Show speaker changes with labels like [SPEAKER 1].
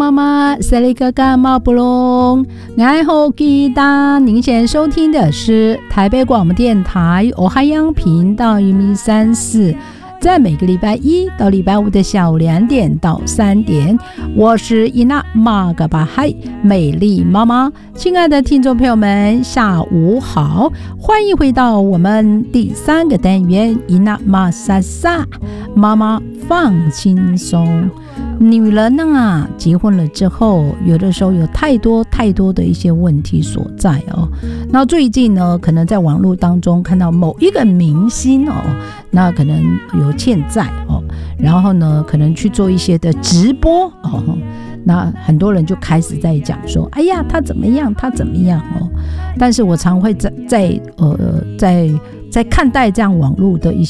[SPEAKER 1] 妈妈塞里格干毛布隆，爱好吉他。您现在收听的是台北广播电台欧海洋频道134，在每个礼拜一到礼拜五的下午2点到3点，我是伊娜玛格巴海美丽妈妈。亲爱的听众朋友们，下午好，欢迎回到我们第3个单元伊娜玛莎莎妈妈放轻松。女人啊，结婚了之后，有的时候有太多的一些问题所在哦。那最近呢，可能在网络当中看到某一个明星哦，那可能有欠债哦，然后呢，可能去做一些的直播哦，那很多人就开始在讲说，哎呀，他怎么样哦。但是我常会在看待这样网络的一